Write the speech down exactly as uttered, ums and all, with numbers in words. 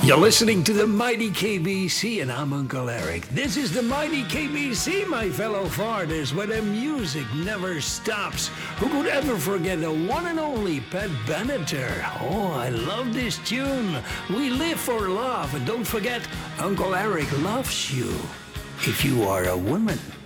You're listening to the Mighty K B C, and I'm Uncle Eric. This is the Mighty K B C, my fellow farters, where the music never stops. Who could ever forget the one and only Pat Benatar? Oh, I love this tune. We live for love, and don't forget, Uncle Eric loves you. If you are a woman.